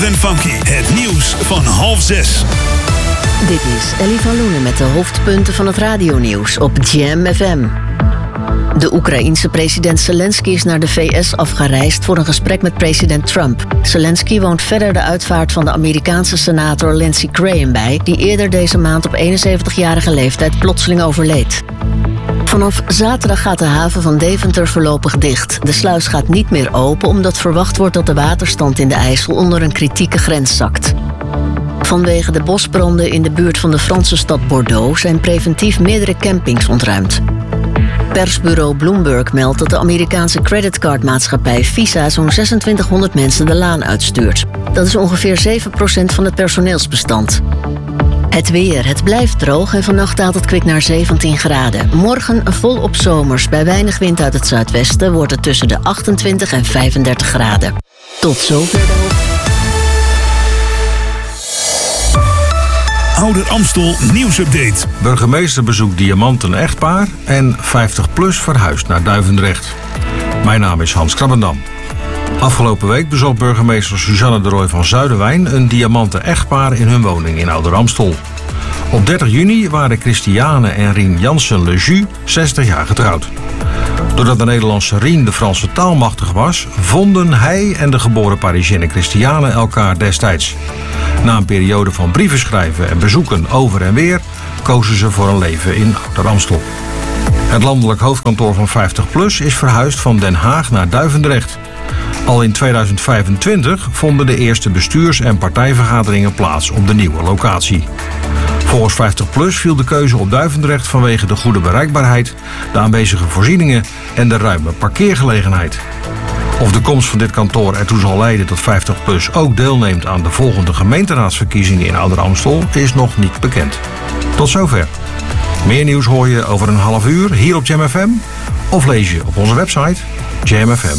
Funky, het nieuws van 5:30. Dit is Ellie van Loenen met de hoofdpunten van het radionieuws op Jam FM. De Oekraïense president Zelensky is naar de VS afgereisd voor een gesprek met president Trump. Zelensky woont verder de uitvaart van de Amerikaanse senator Lindsey Graham bij, die eerder deze maand op 71-jarige leeftijd plotseling overleed. Vanaf zaterdag gaat de haven van Deventer voorlopig dicht. De sluis gaat niet meer open omdat verwacht wordt dat de waterstand in de IJssel onder een kritieke grens zakt. Vanwege de bosbranden in de buurt van de Franse stad Bordeaux zijn preventief meerdere campings ontruimd. Persbureau Bloomberg meldt dat de Amerikaanse creditcardmaatschappij Visa zo'n 2600 mensen de laan uitstuurt. Dat is ongeveer 7% van het personeelsbestand. Het weer. Het blijft droog en vannacht daalt het kwik naar 17 graden. Morgen volop zomers. Bij weinig wind uit het zuidwesten wordt het tussen de 28 en 35 graden. Tot zover de Ouder Amstel nieuwsupdate. Burgemeester bezoekt diamanten echtpaar en 50PLUS verhuist naar Duivendrecht. Mijn naam is Hans Krabbendam. Afgelopen week bezocht burgemeester Suzanne de Rooij van Zuiderwijn een diamanten echtpaar in hun woning in Ouder Amstel. Op 30 juni waren Christiane en Rien Jansen-Le Jus 60 jaar getrouwd. Doordat de Nederlandse Rien de Franse taal machtig was, vonden hij en de geboren Parisienne Christiane elkaar destijds. Na een periode van brieven schrijven en bezoeken over en weer, kozen ze voor een leven in Ouder Amstel. Het landelijk hoofdkantoor van 50PLUS is verhuisd van Den Haag naar Duivendrecht. Al in 2025 vonden de eerste bestuurs- en partijvergaderingen plaats op de nieuwe locatie. Volgens 50PLUS viel de keuze op Duivendrecht vanwege de goede bereikbaarheid, de aanwezige voorzieningen en de ruime parkeergelegenheid. Of de komst van dit kantoor ertoe zal leiden dat 50PLUS ook deelneemt aan de volgende gemeenteraadsverkiezingen in Ouder Amstel is nog niet bekend. Tot zover. Meer nieuws hoor je over een half uur hier op Jam FM of lees je op onze website jamfm.nl.